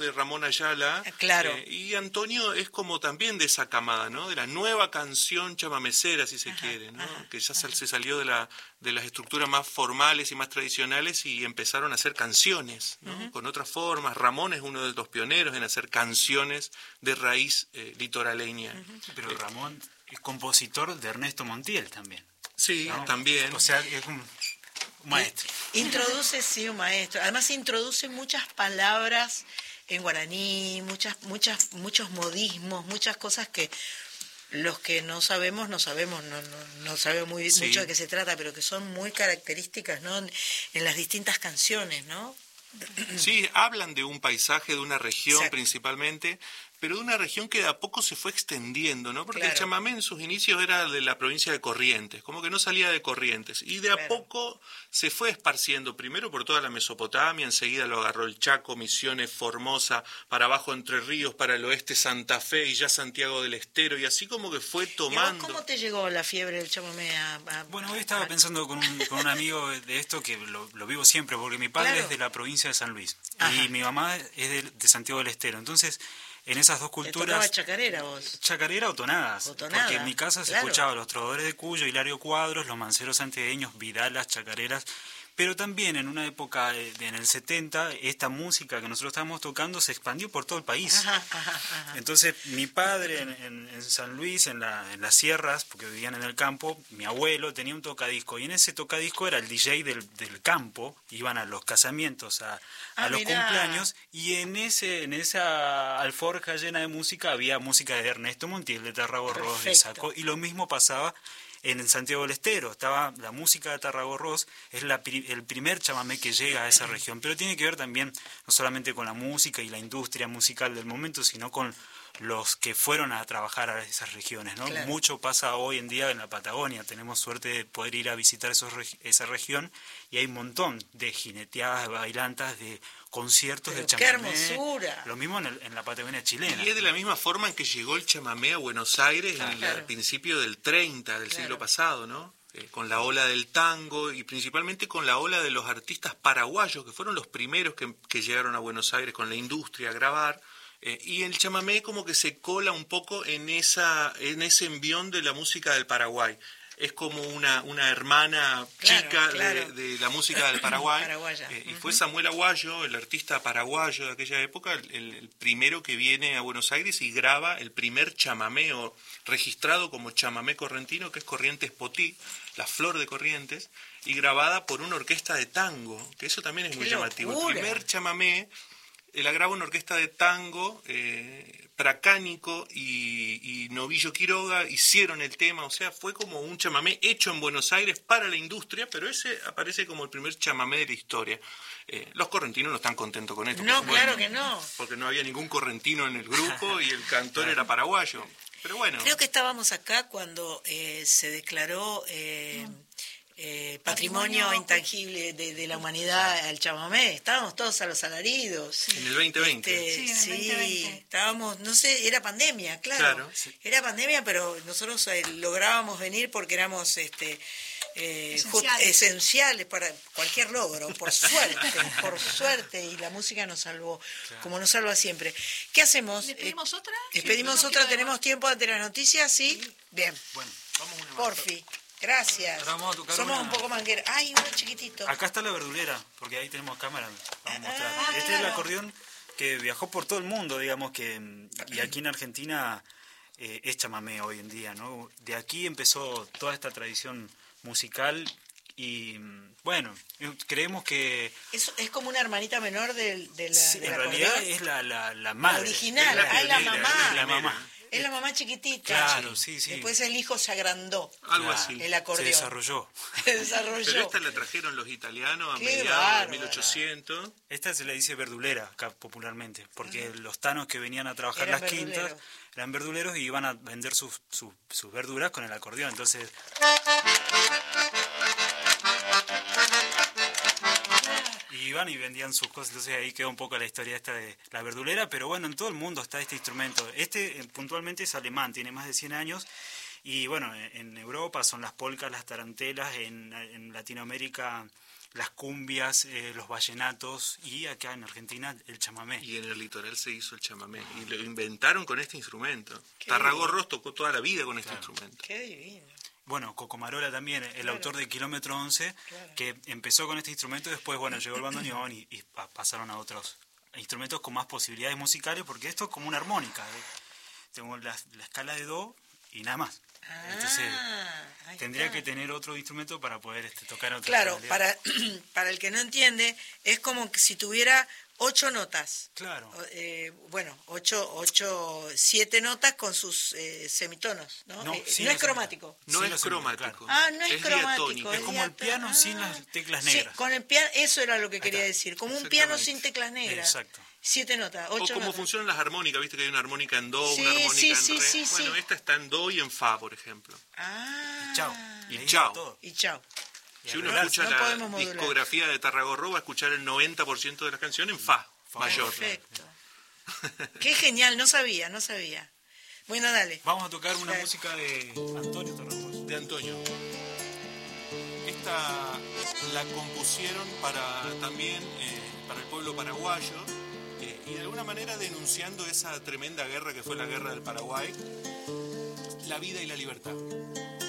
de Ramón Ayala. Claro. Y Antonio es como también de esa camada, ¿no? De la nueva canción chamamecera, si se quiere, ¿no? Que ya se salió de las estructuras más formales y más tradicionales y empezaron a hacer canciones, ¿no? Con otras formas. Ramón es uno de los pioneros en hacer canciones de raíz litoraleña. Pero Ramón es compositor de Ernesto Montiel también. Sí, ¿no? también. O sea, es un maestro. Introduce, sí, un maestro. Además introduce muchas palabras en guaraní, muchos modismos, muchas cosas que los que no sabemos, no sabemos mucho de qué se trata, pero que son muy características, ¿no? En las distintas canciones, ¿no? Sí, hablan de un paisaje, de una región Exacto. principalmente, pero de una región que de a poco se fue extendiendo, ¿no? Porque Claro. el chamamé en sus inicios era de la provincia de Corrientes, como que no salía de Corrientes, y de a Claro. poco se fue esparciendo, primero por toda la Mesopotamia, enseguida lo agarró el Chaco, Misiones, Formosa, para abajo Entre Ríos, para el oeste Santa Fe y ya Santiago del Estero, y así como que fue ¿Y a tomando. vos cómo te llegó la fiebre del chamamé? Bueno, hoy estaba pensando con un amigo de esto que lo vivo siempre, porque mi padre Claro. es de la provincia de San Luis Ajá. y mi mamá es de Santiago del Estero. Entonces, en esas dos ¿Te tocaba culturas, chacarera vos? chacarera o tonadas, O tonada, porque en mi casa se claro. escuchaba los trovadores de Cuyo, Hilario Cuadros, los manceros santiagueños, vidalas, chacareras. Pero también en una época, en el 70, esta música que nosotros estábamos tocando se expandió por todo el país. Ajá. Entonces, mi padre en San Luis, en las sierras, porque vivían en el campo, mi abuelo tenía un tocadisco, y en ese tocadisco era el DJ del campo, iban a los casamientos, a los mirá. cumpleaños, y en esa alforja llena de música había música de Ernesto Montiel, de Tarragorros, de Perfecto. Saco, y lo mismo pasaba en Santiago del Estero. Estaba la música de Tarragorros, es el primer chamamé que llega a esa región, pero tiene que ver también no solamente con la música y la industria musical del momento, sino con los que fueron a trabajar a esas regiones, ¿no? Claro. Mucho pasa hoy en día en la Patagonia, tenemos suerte de poder ir a visitar esa región y hay un montón de jineteadas, de bailantas, de conciertos Pero de qué chamamé. hermosura. Lo mismo en la Patagonia chilena. Y es de la misma forma en que llegó el chamamé a Buenos Aires Claro. al principio del 30, del siglo pasado, ¿no? Con la ola del tango y principalmente con la ola de los artistas paraguayos, que fueron los primeros que llegaron a Buenos Aires con la industria a grabar. Y el chamamé como que se cola un poco en ese envión de la música del Paraguay. Es como una hermana chica Claro. de la música del Paraguay. Paraguaya. Y fue Samuel Aguayo, el artista paraguayo de aquella época, el primero que viene a Buenos Aires y graba el primer chamamé registrado como chamamé correntino, que es Corrientes Potí, la flor de Corrientes, y grabada por una orquesta de tango, que eso también es muy llamativo. locura! El primer chamamé la graba una orquesta de tango, Pracánico y Novillo Quiroga hicieron el tema, o sea, fue como un chamamé hecho en Buenos Aires para la industria, pero ese aparece como el primer chamamé de la historia. Los correntinos no están contentos con esto. No, por supuesto, claro que no. porque no había ningún correntino en el grupo y el cantor era paraguayo. Pero bueno. Creo que estábamos acá cuando se declaró patrimonio intangible de la humanidad al chamamé. Estábamos todos a los alaridos. En el 2020. Sí, en el 2020. Estábamos, no sé, era pandemia, claro. Sí. Era pandemia, pero nosotros lográbamos venir porque éramos esenciales para cualquier logro, por suerte, y la música nos salvó, como nos salva siempre. ¿Qué hacemos? ¿Le pedimos otra? ¿Les pedimos No otra? queda ¿Tenemos tiempo ante las noticias? ¿Sí? Bien. Bueno, vamos una más. Porfi. Gracias. Ahora vamos a tocar Somos una- un poco mangueros. Ay, uno chiquitito. Acá está la verdulera, porque ahí tenemos cámara. Vamos a mostrar. Ah, Este es el claro. acordeón que viajó por todo el mundo, digamos y aquí en Argentina es chamamé hoy en día, ¿no? De aquí empezó toda esta tradición musical y bueno, creemos que Es como una hermanita menor de la. sí, del en realidad acordeón. es la La madre. original. Es la Ah, es la pionera, mamá. es la mamá. Es la mamá chiquitita. Claro, sí. Después el hijo se agrandó. Algo Claro, así. El acordeón. se desarrolló. Se desarrolló. Pero esta la trajeron los italianos a Qué mediados bárbara. de 1800. Esta se le dice verdulera acá popularmente, porque los tanos que venían a trabajar Eran las quintas verduleros. eran verduleros y iban a vender sus verduras con el acordeón. Entonces, y iban y vendían sus cosas. Entonces ahí queda un poco la historia esta de la verdulera, pero bueno, en todo el mundo está este instrumento. Este puntualmente es alemán, tiene más de 100 años. Y bueno, en Europa son las polcas, las tarantelas, en Latinoamérica las cumbias, los vallenatos y acá en Argentina el chamamé. Y en el litoral se hizo el chamamé. Y lo inventaron con este instrumento. Qué Tarragorros tocó toda la vida con este instrumento. Qué divino. Bueno, Cocomarola también, el autor de Kilómetro 11, Claro. que empezó con este instrumento y después, bueno, llegó el bandoneón y pasaron a otros instrumentos con más posibilidades musicales, porque esto es como una armónica. Tengo la escala de do y nada más. Entonces, Ahí tendría está. que tener otro instrumento para poder tocar otras Claro, tonalidades. para el que no entiende, es como que si tuviera 8 notas. Claro. Bueno, 7 notas con sus semitonos, ¿no? No, No sí, es los cromático. No Sí, es lo sé, cromático. claro. No es es cromático. diatónico. Es como el piano sin las teclas negras. Sí, con el piano, eso era lo que quería está. decir. Como un piano Exactamente. sin teclas negras. Exacto. 7 notas, 8 O notas. cómo funcionan las armónicas, viste que hay una armónica en do, Sí, una armónica sí, en sí, re. sí, Bueno, sí. esta está en do y en fa, por ejemplo. Ah. Chao. Y ahí chao. está todo. Y chao. Si uno arreglar, escucha no la podemos modular. discografía de Tarragorro, va a escuchar el 90% de las canciones en fa mayor. Perfecto. Qué genial, no sabía. Bueno, dale. Vamos a tocar una Dale. música de Antonio Tarragorros. De Antonio. Esta la compusieron también para el pueblo paraguayo y de alguna manera denunciando esa tremenda guerra que fue la guerra del Paraguay, la vida y la libertad.